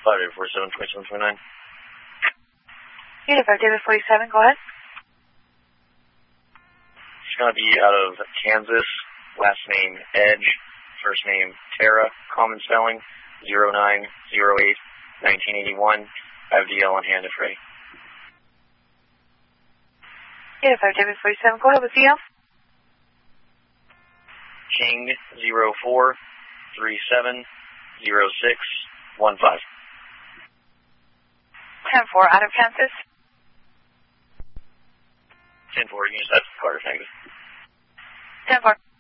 5847, 2729. Unified David 47, go ahead. She's going to be out of Kansas, last name Edge, first name Tara, common spelling, 0908-1981. I have DL on hand if ready. Unified David 47, go ahead with DL. King 04370615. 10-4 out of Kansas. 10-4, you can use that card, thank you. 10-4.